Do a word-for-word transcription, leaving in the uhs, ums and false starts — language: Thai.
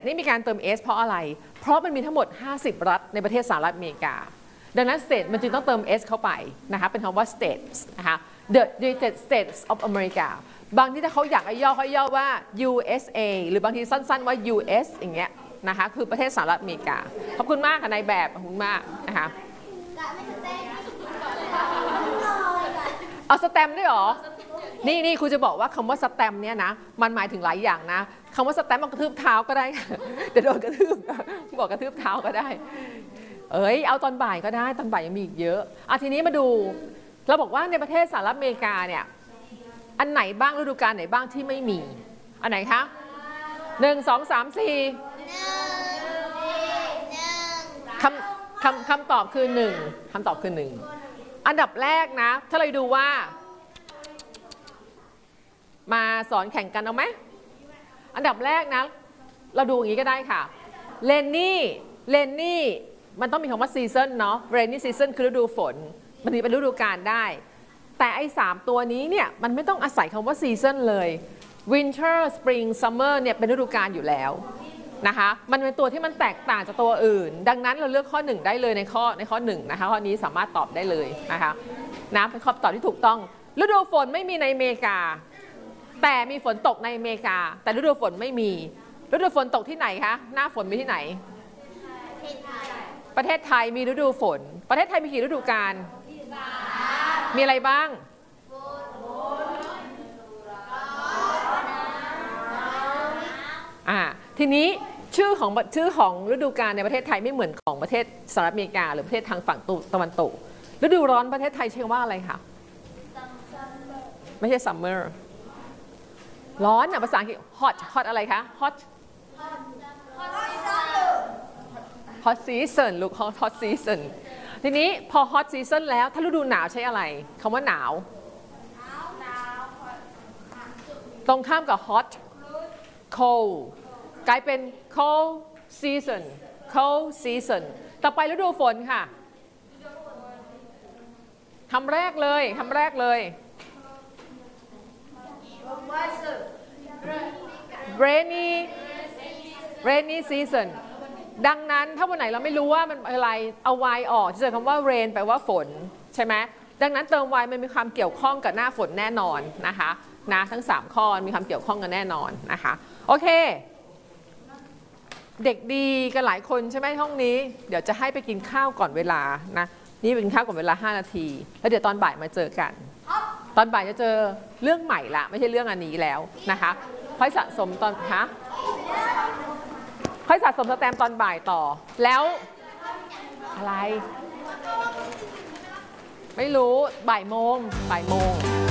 นี่มีการเติม S เพราะอะไร เพราะมันมีทั้งหมดห้าสิบรัฐในประเทศสหรัฐอเมริกาดังนั้น state มันจึงต้องเติม S เข้าไปนะคะเป็นคำว่า states นะคะ the United States of America บางที่ถ้าเขาอยากให้ย่อเขาย่อว่า ยู เอส เอ หรือบางทีสั้นๆว่า ยู เอส อย่างเงี้ยนะคะคือประเทศสหรัฐอเมริกาขอบคุณมากค่ะนายแบบขอบคุณมากนะคะเอาสแตมป์ด้วยหรอนี่นี่คุณจะบอกว่าคำว่าสแตมป์เนี่ยนะมันหมายถึงหลายอย่างนะคำว่าสแตมป์มันกระทืบเท้าก็ได้เดี๋ยวโดนกระทืบบอกกระทืบเท้าก็ได้เอ้ยเอาตอนบ่ายก็ได้ตอนบ่ายยังมีอีกเยอะอ่ะทีนี้มาดูเราบอกว่าในประเทศสหรัฐอเมริกาเนี่ยอันไหนบ้างฤดูกาลไหนบ้างที่ไม่มีอันไหนคะหนึ่งสองสามสี่คำคำคำตอบคือหนึ่งคำตอบคือหนึ่งอันดับแรกนะถ้าเราดูว่ามาสอนแข่งกันเอาไหมอันดับแรกนะเราดูอย่างนี้ก็ได้ค่ะเลนนี่เลนนี่มันต้องมีคำว่าซีซันเนาะเรนนี่ซีซันคือฤดูฝนมันเป็นฤดูกาลได้แต่ไอ้สามตัวนี้เนี่ยมันไม่ต้องอาศัยคำว่าซีซันเลย Winter Spring Summer เนี่ยเป็นฤดูกาลอยู่แล้วนะคะมันเป็นตัวที่มันแตกต่างจากตัวอื่นดังนั้นเราเลือกข้อหนึ่งได้เลยในข้อในข้อหนึ่งนะคะข้อนี้สามารถตอบได้เลยนะคะนะเป็นคำตอบที่ถูกต้องฤดูฝนไม่มีในอเมริกาแต่มีฝนตกในอเมริกาแต่ฤดูฝนไม่มีฤดูฝนตกที่ไหนคะหน้าฝนมีที่ไหนประเทศไทยมีฤดูฝนประเทศไทยมีกี่ฤดูกาลมีอะไรบ้างอ่าทีนี้ชื่อของชื่อของฤดูกาลในประเทศไทยไม่เหมือนของประเทศสหรัฐอเมริกาหรือประเทศทางฝั่งตะวันตกฤดูร้อนประเทศไทยชื่อว่าอะไรคะไม่ใช่ summer ร้อนอ่ะภาษาอังกฤษ hot hot อะไรคะ hot hot season ลูก hot hot season ทีนี้พอ hot season แล้วถ้าฤดูหนาวใช้อะไรคำว่าหนาวตรงข้ามกับ hot cold กลายเป็น cold season cold season ต่อไปฤดูฝนค่ะคำแรกเลยคำแรกเลย rainy rainy season ดังนั้นถ้าวันไหนเราไม่รู้ว่ามันอะไรเอา y ออกจะเจอคำว่า rain แปลว่าฝนใช่ไหมดังนั้นเติม y มันมีความเกี่ยวข้องกับหน้าฝนแน่นอนนะคะนะทั้งสามข้อมีความเกี่ยวข้องกันแน่นอนนะคะโอเคเด็กดีกันหลายคนใช่ไหมห้องนี้เดี๋ยวจะให้ไปกินข้าวก่อนเวลานะนี่เป็นข้าวก่อนเวลาห้านาทีแล้วเดี๋ยวตอนบ่ายมาเจอกันตอนบ่ายจะเจอเรื่องใหม่ละไม่ใช่เรื่องอันนี้แล้วนะคะค่อยสะสมตอนคะค่อยสะสมสแตมป์ตอนบ่ายต่อแล้วอะไรไม่รู้บ่ายโมงบ่ายโมง